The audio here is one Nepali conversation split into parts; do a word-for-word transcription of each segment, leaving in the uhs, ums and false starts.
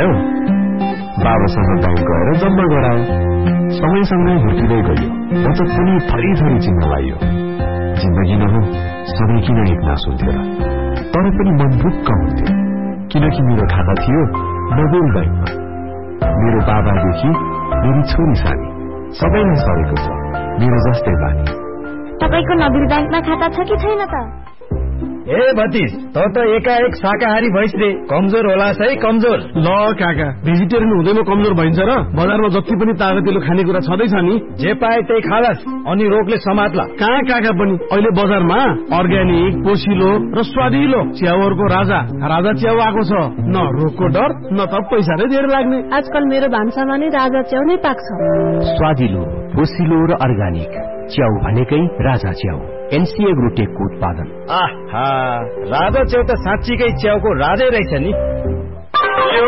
भयो। बाबासँग ब्याङ्क गएर जम्मा गरायो। समयसँगै हुर्किँदै गयो। बचत पनि थरी थरी चिन्न लाग्यो। जिन्दगी नहो सधैँ किन एक नास हुन्थ्यो र, तर पनि मन ढुक्क हुन्थ्यो, किनकि मेरो खाता थियो नोबेल ब्याङ्कमा। मेरो बाबादेखि मेरी छोरी सानी सबैलाई सरेको छ, मेरो जस्तै बानी। तपाईको नोबेल ब्याङ्कमा खाता छ कि छैन त? ए भतिज, त त एकाएक शाकाहारी भइस रे, कमजोर होलास है कमजोर। ल काका, भेजिटेरियन हुँदैमा कमजोर भइन्छ र? बजारमा जति पनि तागतिलो खानेकुरा छँदैछ नि, जे पाए त्यही खालास, अनि रोगले समात्ला। कहाँ काका पनि अहिले बजारमा अर्ग्यानिक, पोसिलो र स्वादिलो च्याउहरूको राजा राजा च्याउ आएको छ। न रोगको डर, न त पैसा नै धेरै लाग्ने। आजकल मेरो भान्सामा नै राजा च्याउ नै पाक्छ। स्वादिलो, पोसिलो र अर्ग्यानिक च्याउ भनेकै राजा च्याउ, एनसीए ग्रुटेकको उत्पादन। आहा, राजा च्याउ त साँच्चीकै च्याउको राजै रहेछ नि। यो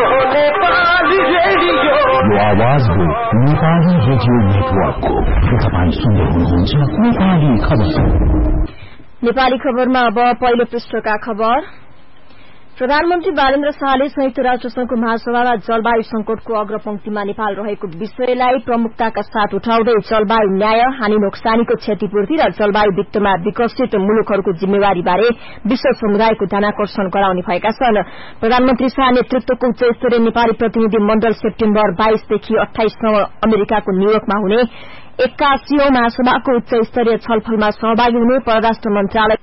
आवाज हो नेपाली रेडियो नेटवर्कको। तपाईँ सुन्दै हुनुहुन्छ नेपाली खबर। नेपाली खबरमा अब पहिलो पृष्ठका खबर। प्रधानमन्त्री बालेन्द्र शाहले संयुक्त राष्ट्र संघको महासभामा जलवायु संकटको अग्रपंक्तिमा नेपाल रहेको विषयलाई प्रमुखताका साथ उठाउँदै जलवायु न्याय, हानि नोक्सानीको क्षतिपूर्ति र जलवायु वित्तमा विकसित मुलुकहरूको जिम्मेवारीबारे विश्व समुदायको ध्यानाकर्षण गराउने भएका छन्। प्रधानमन्त्री शाह नेतृत्वको उच्च स्तरीय नेपाली प्रतिनिधि मण्डल सेप्टेम्बर बाइसदेखि अठाइससम्म अमेरिकाको न्यूयोर्कमा हुने एक्कासीऔं महासभाको उच्च स्तरीय छलफलमा सहभागी हुने परराष्ट्र मन्त्रालय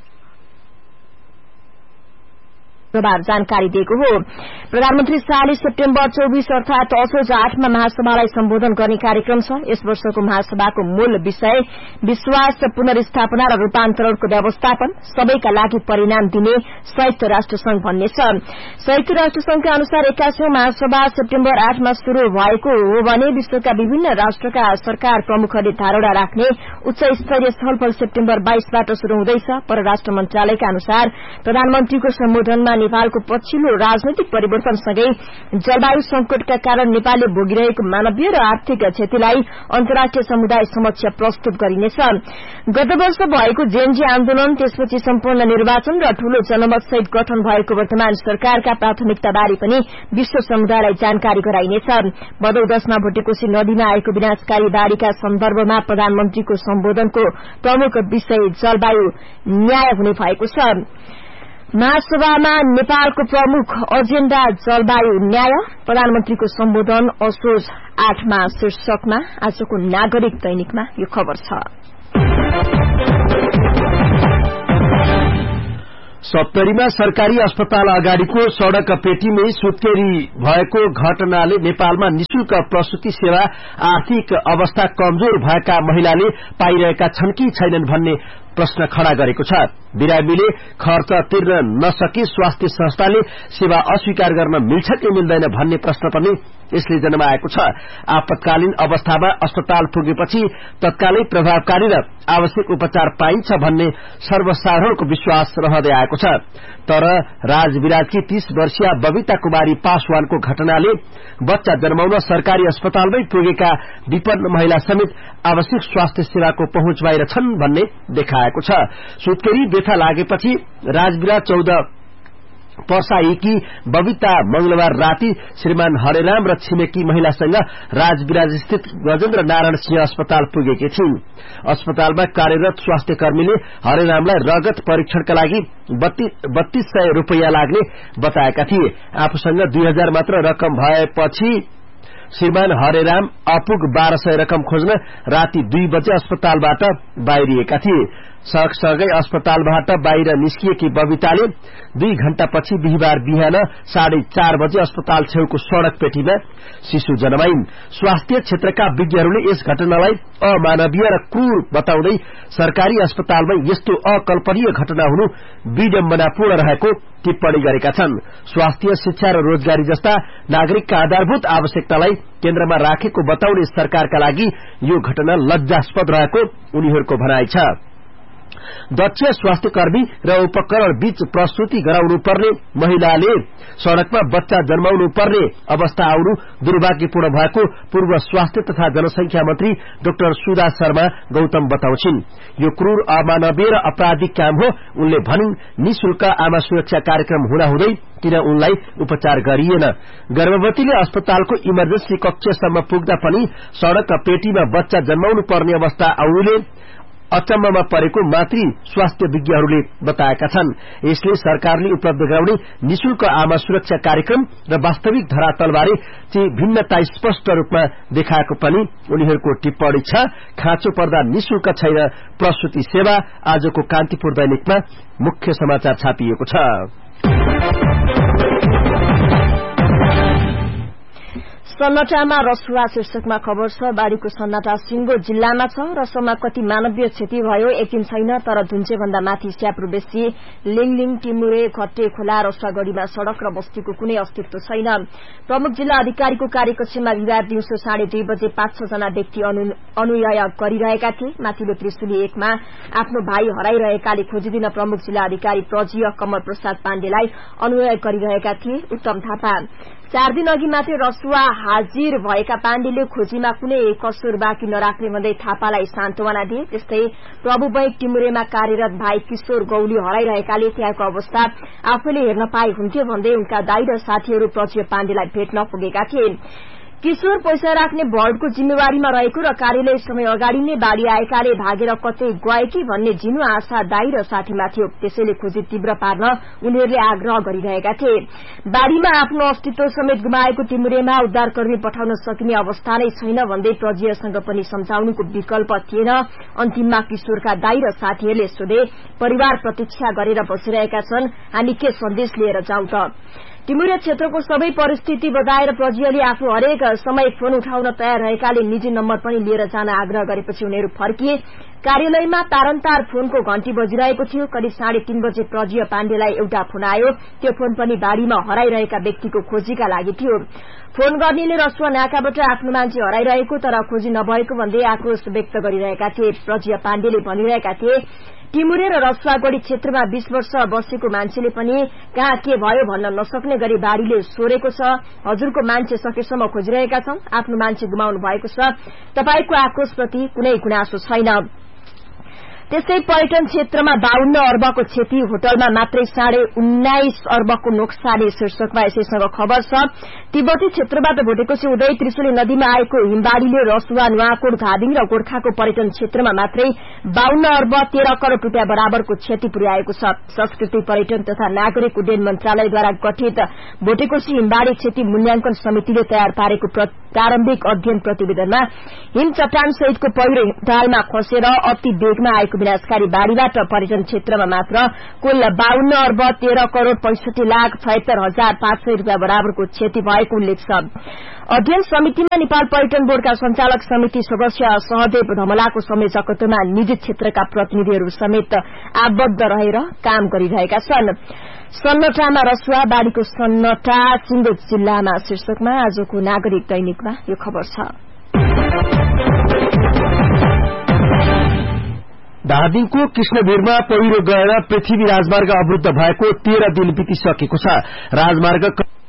जानकारी दिएको हो। प्रधानमन्त्री शाहले सेप्टेम्बर चौबीस अर्थात असोज आठमा महासभालाई सम्बोधन गर्ने कार्यक्रम छ। यस वर्षको महासभाको मूल विषय विश्वास पुनर्स्थापना र रूपान्तरणको व्यवस्थापन, सबैका लागि परिणाम दिने संयुक्त राष्ट्र संघ भन्ने छ। संयुक्त राष्ट्र संघका अनुसार एक्कासीऔं महासभा सेप्टेम्बर आठमा शुरू भएको हो भने विश्वका विभिन्न राष्ट्रका सरकार प्रमुखहरूले धारणा राख्ने उच्च स्तरीय छलफल सेप्टेम्बर बाइसबाट शुरू हुँदैछ। परराष्ट्र मन्त्रालयका अनुसार प्रधानमन्त्रीको सम्बोधनमा नेपालको पछिल्लो राजनैतिक परिवर्तनसँगै जलवायु संकटका कारण नेपालले भोगिरहेको मानवीय र आर्थिक क्षतिलाई अन्तर्राष्ट्रिय समुदाय समक्ष प्रस्तुत गरिनेछ। गत वर्ष भएको जेएनजी आन्दोलन, त्यसपछि सम्पूर्ण निर्वाचन र ठूलो जनमतसहित गठन भएको वर्तमान सरकारका प्राथमिकताबारे पनि विश्व समुदायलाई जानकारी गराइनेछ। भदौ दशमा भुटेकोशी नदीमा आएको विनाशकारी बाढ़ीका सन्दर्भमा प्रधानमन्त्रीको सम्बोधनको प्रमुख विषय जलवायु न्याय हुने भएको छ। महासभामा नेपालको प्रमुख एजेण्डा जलवायु न्याय, प्रधानमन्त्रीको सम्बोधन असोज आठमा शीर्षकमा आजको नागरिक दैनिकमा यो खबर छ। सप्तरीमा सरकारी अस्पताल अगाडिको सड़क पेटीमै सुत्केरी भएको घटनाले नेपालमा निशुल्क प्रसूति सेवा आर्थिक अवस्था कमजोर भएका महिलाले पाइरहेका छन् कि छैनन् भन्ने प्रश्न खड़ा गरेको छ। बिरामीले खर्च तिर्न नसके स्वास्थ्य संस्थाले सेवा अस्वीकार गर्न मिल्छ कि मिल्दैन भन्ने प्रश्न पनि यसले जन्माएको छ। आपतकालीन अवस्थामा अस्पताल पुगेपछि तत्कालै प्रभावकारी र आवश्यक उपचार पाइन्छ भन्ने सर्वसाधारणको विश्वास रहँदै आएको छ। तर राजविराजकी तीस वर्षीय बबिता कुमारी पासवानको घटनाले बच्चा जन्माउन सरकारी अस्पतालमै पुगेका विपन्न महिला समेत आवश्यक स्वास्थ्य सेवाको पहुँच बाहिर छन् भन्ने देखाएको छ। सुत्केरी व्यथा लागेपछि राजविराज चौध पर्साईकी बबिता मंगलबार राति श्रीमान हरेराम र छिमेकी महिलासँग राजविराज स्थित गजेन्द्र नारायण सिंह अस्पताल पुगेकी थिइन्। अस्पतालमा कार्यरत स्वास्थ्य कर्मीले हरेरामलाई रगत परीक्षणका लागि बत्तीस सय रूपियाँ लाग्ने बताएका थिए। आफूसँग दुई हजार मात्र रकम भएपछि श्रीमान हरेराम अपुग बाह्र सय रकम खोज्न राति दुई बजे अस्पतालबाट बाहिरिएका थिए। सँगसँगै अस्पतालबाट बाहिर निस्किएकी बबिताले दुई घण्टापछि बिहिबार बिहान साढे चार बजे अस्पताल छेउको सड़क पेटीमा शिशु जन्माइन्। स्वास्थ्य क्षेत्रका विज्ञहरूले यस घटनालाई अमानवीय र क्रूर बताउँदै सरकारी अस्पतालमा यस्तो अकल्पनीय घटना हुनु विडम्बनापूर्ण रहेको टिप्पणी गरेका छन्। स्वास्थ्य, शिक्षा र रोजगारी जस्ता नागरिकका आधारभूत आवश्यकतालाई केन्द्रमा राखेको बताउने सरकारका लागि यो घटना लज्जास्पद रहेको उनीहरूको भनाइ छ। दक्ष स्वास्थ्य कर्मी र उपकरण बीच प्रस्तुति गराउनु पर्ने, महिलाले सड़कमा बच्चा जन्माउनु पर्ने अवस्था आउनु दुर्भाग्यपूर्ण भएको पूर्व स्वास्थ्य तथा जनसंख्या मन्त्री डाक्टर सुधा शर्मा गौतम बताउँछिन्। यो क्रूर, अमानवीय र आपराधिक काम हो। उनले भनिन्, निशुल्क आमा सुरक्षा कार्यक्रम हुँदाहुँदै किन उनलाई उपचार गरिएन। गर्भवतीले अस्पतालको इमर्जेन्सी कक्षसम्म पुग्दा पनि सड़क पेटीमा बच्चा जन्माउनु पर्ने अवस्था आउनुले अचम्ममा परेको मातृ स्वास्थ्य विज्ञहरूले बताएका छन्। यसले सरकारले उपलब्ध गराउने निशुल्क आमा सुरक्षा कार्यक्रम र वास्तविक धरातलबारे चाहिँ भिन्नता स्पष्ट रूपमा देखाएको पनि उनीहरूको टिप्पणी छ। खाँचो पर्दा निशुल्क छैन प्रसूति सेवा। आजको कान्तिपुर दैनिकमा मुख्य समाचार छापिएको छ। सन्नाटामा रसुवा शीर्षकमा खबर छ। बाढ़ीको सन्नाटा सिंगो जिल्लामा छ। रसोमा कति मानवीय क्षति भयो यकिन छैन, तर धुन्चे भन्दा माथि स्याप्रो बेसी, लिङलिङ, टिमुरे, घट्टे खोला, रसुवागढ़ीमा सड़क र बस्तीको कुनै अस्तित्व छैन। प्रमुख जिल्ला अधिकारीको कार्यकक्षमा बिहिबार दिउँसो साढे दुई बजे पाँच छ जना व्यक्ति अनुयाय गरिरहेका थिए। माथिल्लो त्रिशुली एकमा आफ्नो भाइ हराइरहेकाले खोजिदिन प्रमुख जिल्ला अधिकारी प्रजीय कमल प्रसाद पाण्डेलाई अनुयाय गरिरहेका थिए। उत्तम थापा चार दिन अघि मात्रै रसुवा हाजिर भएका पाण्डेले खोजीमा कुनै कसुर बाँकी नराख्ने भन्दै थापालाई सान्त्वना दिए। त्यस्तै प्रभु बैक टिमुरेमा कार्यरत भाइ किशोर गौली हराइरहेकाले त्यहाँको अवस्था आफैले हेर्न पाए हुन्थ्यो भन्दै उनका दाइ र साथीहरू प्रज्य पाण्डेलाई भेट्न पुगेका थिए। किशोर पैसा राख्ने भर्डको जिम्मेवारीमा रहेको र कार्यालय समय अगाडि नै बाढ़ी आएकाले भागेर कतै गए कि भन्ने झिनो आशा दाइ र साथीमा थियो। त्यसैले खोजी तीव्र पार्न उनीहरूले आग्रह गरिरहेका थिए। बाढ़ीमा आफ्नो अस्तित्व समेत गुमाएको टिमुरेमा उद्धारकर्मी पठाउन सकिने अवस्था नै छैन भन्दै प्रज्यसँग पनि सम्झाउनुको विकल्प थिएन। अन्तिममा किशोरका दाइ र साथीहरूले सोधे, परिवार प्रतीक्षा गरेर बसिरहेका छन्, हामी के सन्देश लिएर जाउँ त? टिमुरे क्षेत्रको सबै परिस्थिति बताएर प्रज्यले आफू हरेक समय फोन उठाउन तयार रहेकाले निजी नम्बर पनि लिएर जान आग्रह गरेपछि उनीहरू फर्किए। कार्यालयमा तारन्तार फोनको घण्टी बजिरहेको थियो। करिब साढे तीन बजे प्रज्य पाण्डेलाई एउटा फोन आयो। त्यो फोन पनि बाढ़ीमा हराइरहेका व्यक्तिको खोजीका लागि थियो। फोन गर्नेले रसुवा नाकाबाट आफ्नो मान्छे हराइरहेको तर खोजी नभएको भन्दै आक्रोश व्यक्त गरिरहेका थिए। प्रज्य पाण्डेले भनिरहेका थिए, टिमुरे र रसुवागढ़ी क्षेत्रमा बीस वर्ष बसेको मान्छेले पनि कहाँ के भयो भन्न नसक्ने गरी बाढ़ीले सोरेको छ। हजुरको मान्छे सकेसम्म खोजिरहेका छौं। आफ्नो मान्छे गुमाउनु भएको छ। तपाईको आक्रोशप्रति कुनै गुनासो छैन। त्यसै पर्यटन क्षेत्रमा बाउन्न अर्बको क्षति, होटलमा मात्रै साढे उन्नाइस अर्बको नोक्सानी शीर्षकमा यसैसँग खबर छ। तिब्बती क्षेत्रबाट भोटेकोशी उदय त्रिशुली नदीमा आएको हिमबाढ़ीले रसुवा, नुवाकोट, धादिङ र गोर्खाको पर्यटन क्षेत्रमा मात्रै बाउन्न अर्ब तेह्र करोड़ रूपियाँ बराबरको क्षति पुर्याएको छ। संस्कृति, पर्यटन तथा नागरिक उड्डयन मन्त्रालयद्वारा गठित भोटेकोशी हिमबाढ़ी क्षति मूल्याङ्कन समितिले तयार पारेको प्रारम्भिक अध्ययन प्रतिवेदनमा हिम चट्टान सहितको पहिरो हिमतालमा खसेर अति वेगमा आएको विनाशकारी बाढ़ीबाट पर्यटन क्षेत्रमा मात्र कुल बाउन्न अर्ब तेह्र करोड़ पैंसठी लाख छयत्तर हजार पाँच सय रूपियाँ बराबरको क्षति भएको उल्लेख छ। अध्ययन समितिमा नेपाल पर्यटन बोर्डका संचालक समिति सदस्य सहदेव धमलाको संयोजकत्वमा निजी क्षेत्रका प्रतिनिधिहरू समेत आबद्ध रहेर काम गरिरहेका छन्। सन्नटामा रसुवा, बाढ़ीको सन्नटा सिंगो जिल्लामा शीर्षकमा आजको नागरिक दैनिकमा यो खबर छ। धादिङको कृष्णभिरमा पहिरो गएर पृथ्वी राजमार्ग अवरुद्ध भएको तेह्र दिन बितिसकेको छ। राजमार्ग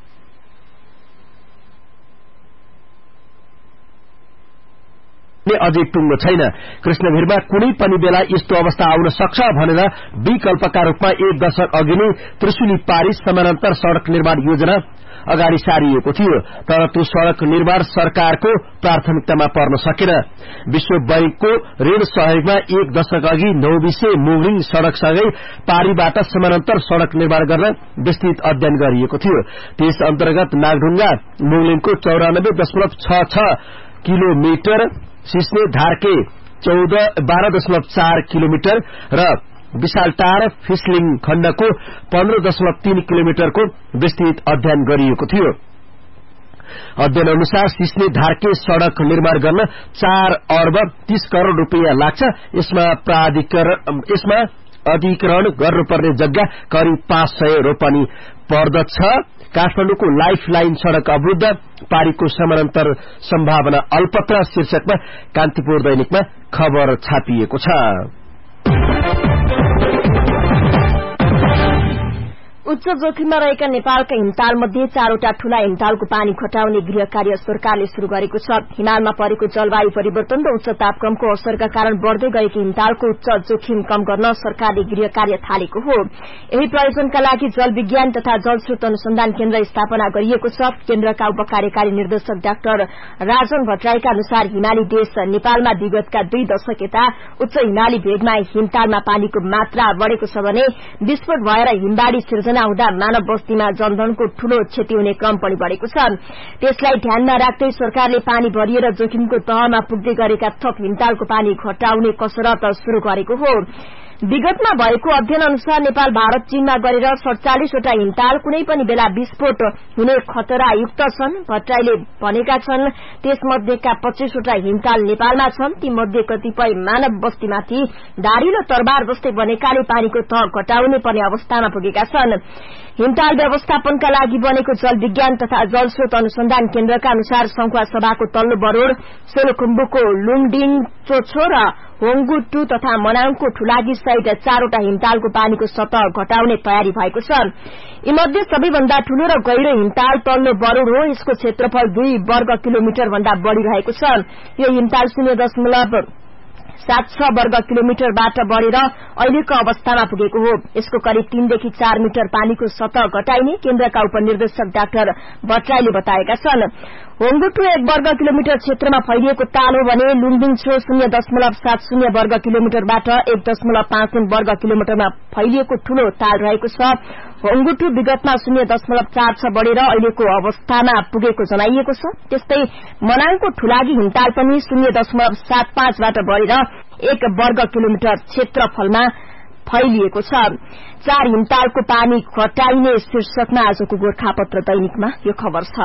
अझै टुङ्गो छैन। कृष्णभिरमा कुनै पनि बेला यस्तो अवस्था आउन सक्छ भनेर विकल्पका रूपमा एक दशक अघि नै त्रिशुली पारी समानान्तर सड़क निर्माण योजना अगाडि सारिएको थियो। तर त्यो सड़क निर्माण सरकारको प्राथमिकतामा पर्न सकेन। विश्व बैंकको ऋण सहयोगमा एक दशक अघि नौबिसे मुगलिङ सड़कसँगै पारीबाट समानान्तर सड़क निर्माण गर्न विस्तृत अध्ययन गरिएको थियो। त्यस अन्तर्गत नागढुङ्गा मुगलिङको चौरानब्बे दशमलव छ छ किलोमिटर, सिस्ने धारके चौध बाह्र दशमलव चार किलोमिटर र विशालटार फिसलिङ खण्डको पन्ध्र दशमलव तीन किलोमिटरको विस्तृत अध्ययन गरिएको थियो। अध्ययन अनुसार सिस्ने धारके सड़क निर्माण गर्न चार अर्ब तीस करोड़ रूपियाँ लाग्छ। यसमा प्राधिकरण यसमा अधिग्रहण गर्नुपर्ने जग्गा करिब पाँच सय रोपनी पर्दछ। काठमाडौँको लाइफ लाइन सड़क अवरुद्ध, पारीको समानान्तर सम्भावना अल्पत्र शीर्षकमा कान्तिपुर दैनिकमा खबर छापिएको छ। उच्च जोखिममा रहेका नेपालका हिमताल मध्ये चारवटा ठूला हिमतालको पानी घटाउने गृह कार्य सरकारले शुरू गरेको छ। हिमालमा परेको जलवायु परिवर्तन र उच्च तापक्रमको असरका कारण बढ़दै गएको हिमतालको उच्च जोखिम कम गर्न सरकारले गृह कार्य थालेको हो। यही प्रयोजनका लागि जल विज्ञान तथा जलस्रोत अनुसन्धान केन्द्र स्थापना गरिएको छ। केन्द्रका उप कार्यकारी निर्देशक डाक्टर राजन भट्टराईका अनुसार हिमाली देश नेपालमा विगतका दुई दशक यता उच्च हिमाली भेगमा हिमतालमा पानीको मात्रा बढ़ेको छ भने विस्फोट भएर हिमबाढ़ी सिर्जना हुँदा मानव बस्तीमा जनधनको ठूलो क्षति हुने क्रम पनि बढ़ेको छ। त्यसलाई ध्यानमा राख्दै सरकारले पानी भरिएर जोखिमको तहमा पुग्दै गरेका थप हिमतालको पानी घटाउने कसरत शुरू गरेको हो। विगतमा भएको अध्ययन अनुसार नेपाल भारत चीनमा गरेर सड़चालीसवटा हिमताल कुनै पनि बेला विस्फोट हुने खतरायुक्त छन्। भट्टराईले भनेका छन् त्यसमध्येका पच्चीसवटा हिमताल नेपालमा छन्। ती मध्ये कतिपय मानव बस्तीमाथि धारिलो तरबार जस्तै बनेकाले पानीको तह घटाउने पर्ने अवस्थामा पुगेका छन्। हिमताल व्यवस्थापनका लागि बनेको जल विज्ञान तथा जलस्रोत अनुसन्धान केन्द्रका अनुसार संखुवा सभाको तल्लो बरोड, सोलुखुम्बुको लुङडिङ चोछो र होंगु टू तथा मनाङको ठुलागी सहित चारवटा हिमतालको पानीको सतह घटाउने तयारी भएको छ। यीमध्ये सबैभन्दा ठूलो र गहिरो हिमताल तल्लो बरोड हो। यसको क्षेत्रफल दुई वर्ग किलोमिटर भन्दा बढ़ी रहेको छ। यो हिमताल शून्य दशमलव सात छ वर्ग किलोमिटरबाट बढ़ेर अहिलेको अवस्थामा पुगेको हो। यसको करिब तीनदेखि चार मिटर पानीको सतह घटाइने केन्द्रका उपनिर्देशक डाक्टर भट्टराईले बताएका छन्। होंगुटु एक वर्ग किलोमिटर क्षेत्रमा फैलिएको ताल हो भने लुङडिङ छो शून्य दशमलव सात शून्य वर्ग किलोमिटरबाट एक दशमलव पाँच तीन वर्ग किलोमिटरमा फैलिएको ठूलो ताल रहेको छ। होंगुटु विगतमा शून्य दशमलव चार छ बढ़ेर अहिलेको अवस्थामा पुगेको जनाइएको छ। त्यस्तै मनाङको ठुलागी हिमताल पनि शून्य दशमलव सात पाँचबाट बढ़ेर एक वर्ग किलोमिटर क्षेत्रफलमा फैलिएको छ। चार हिमतालको पानी घटाइने शीर्षकमा आजको गोरखापत्र दैनिकमा यो खबर छ।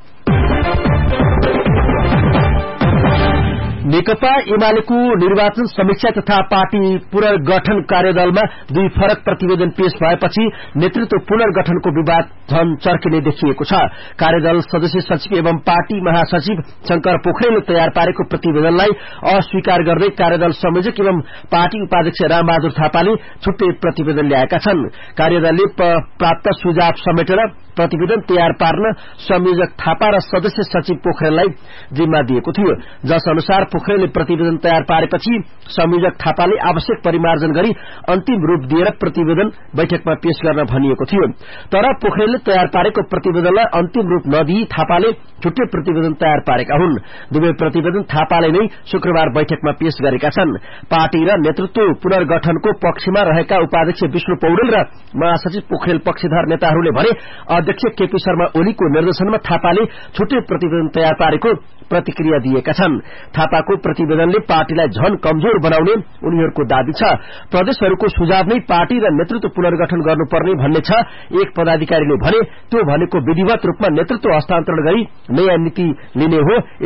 नेकपा एमालेको निर्वाचन समीक्षा तथा पार्टी पुनर्गठन कार्यदलमा दुई फरक प्रतिवेदन पेश भएपछि नेतृत्व पुनर्गठनको विवाद झन चर्किने देखिएको छ। कार्यदल सदस्य सचिव एवं पार्टी महासचिव शंकर पोखरेलले तयार पारेको प्रतिवेदनलाई अस्वीकार गर्दै कार्यदल संयोजक एवं पार्टी उपाध्यक्ष रामबहादुर थापाले छुट्टै प्रतिवेदन ल्याएका छन्। कार्यदलले प्राप्त सुझाव समेटेर प्रतिवेदन तयार पार्न संयोजक थापा र सदस्य सचिव पोखरेललाई जिम्मा दिएको थियो। जस अनुसार पोखरेलले प्रतिवेदन तयार पारेपछि संयोजक थापाले आवश्यक परिमार्जन गरी अन्तिम रूप दिएर प्रतिवेदन बैठकमा पेश गर्न भनिएको थियो। तर पोखरेलले तयार पारेको प्रतिवेदनलाई अन्तिम रूप नदिई थापाले छुट्टै प्रतिवेदन तयार पारेका हुन्। दुवै प्रतिवेदन थापाले नै शुक्रबार बैठकमा पेश गरेका छन्। पार्टी र नेतृत्व पुनर्गठनको पक्षमा रहेका उपाध्यक्ष विष्णु पौडेल र महासचिव पोखरेल पक्षधर नेताहरूले भने अध्यक्ष केपी शर्मा ओलीको निर्देशनमा थापाले छुट्टै प्रतिवेदन तयार पारेको प्रतिक्रिया दिएका छन्। थापाको प्रतिवेदनले पार्टीलाई झन कमजोर बनाउने उनीहरूको दाबी छ। प्रदेशहरूको सुझाव नै पार्टी र नेतृत्व पुनर्गठन गर्नुपर्ने भन्ने छ। एक पदाधिकारीले भने त्यो भनेको विधिवत रूपमा नेतृत्व हस्तान्तरण गरी नयाँ नीति लिने हो।